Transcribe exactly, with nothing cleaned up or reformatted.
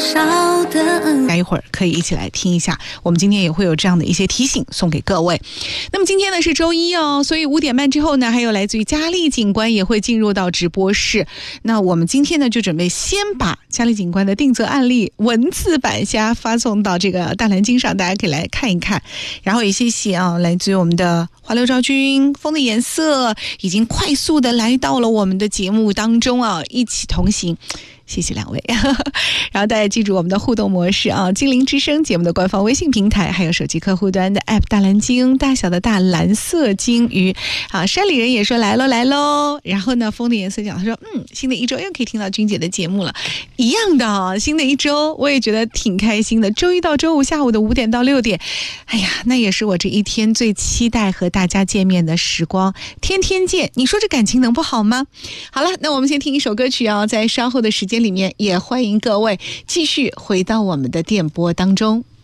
少的恩。 待一会儿可以一起来听一下，我们今天也会有这样的一些提醒送给各位。那么今天呢是周一哦，所以五点半之后呢，还有来自于佳丽警官也会进入到直播室。那我们今天呢就准备先把佳丽警官的定责案例文字版先发送到这个大蓝鲸上，大家可以来看一看。然后也谢谢啊，来自于我们的华流昭君、风的颜色已经快速的来到了我们的节目当中啊，一起同行。谢谢两位然后大家记住我们的互动模式啊，精灵之声节目的官方微信平台，还有手机客户端的 app 大蓝鲸，大小的大蓝色鲸鱼啊。山里人也说来喽来喽，然后呢风的颜色讲他说嗯，新的一周又可以听到君姐的节目了，一样的啊，新的一周我也觉得挺开心的，周一到周五下午的五点到六点，哎呀，那也是我这一天最期待和大家见面的时光，天天见，你说这感情能不好吗？好了，那我们先听一首歌曲啊，在稍后的时间里面也欢迎各位继续回到我们的电波当中。